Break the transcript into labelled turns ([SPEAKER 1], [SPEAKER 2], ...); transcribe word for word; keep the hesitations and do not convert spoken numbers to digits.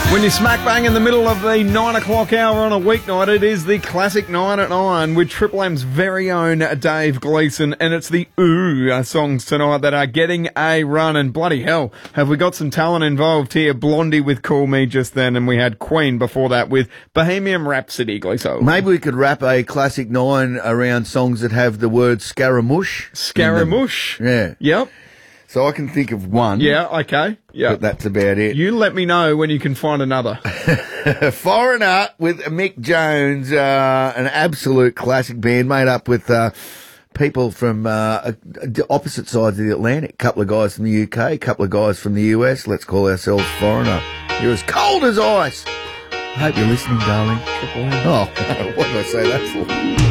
[SPEAKER 1] When you're smack bang in the middle of the nine o'clock hour on a weeknight, it is the classic nine at nine with Triple M's very own Dave Gleeson, and it's the Ooh uh, songs tonight that are getting a run. And bloody hell, have we got some talent involved here? Blondie with Call Me just then, and we had Queen before that with Bohemian Rhapsody, Gleeson.
[SPEAKER 2] Maybe we could wrap a classic nine around songs that have the word Scaramouche.
[SPEAKER 1] Scaramouche.
[SPEAKER 2] Yeah.
[SPEAKER 1] Yep.
[SPEAKER 2] So I can think of one.
[SPEAKER 1] Yeah, okay. Yeah.
[SPEAKER 2] But that's about it.
[SPEAKER 1] You let me know when you can find another.
[SPEAKER 2] Foreigner with Mick Jones, uh, an absolute classic band made up with uh, people from uh, opposite sides of the Atlantic. A couple of guys from the U K, a couple of guys from the U S. Let's call ourselves Foreigner. You're as cold as ice. I hope you're listening, darling. Oh, what did I say that for?